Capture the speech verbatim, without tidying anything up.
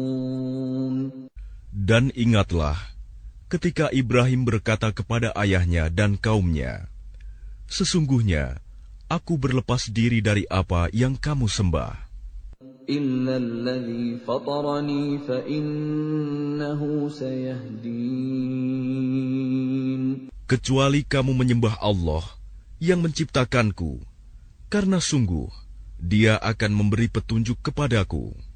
Dan ingatlah ketika Ibrahim berkata kepada ayahnya dan kaumnya, "Sesungguhnya aku berlepas diri dari apa yang kamu sembah. إِلَّا الَّذِي فَطَرَنِي فَإِنَّهُ سَيَهْدِينِ." Kecuali kamu menyembah Allah yang menciptakanku, karena sungguh Dia akan memberi petunjuk kepadaku.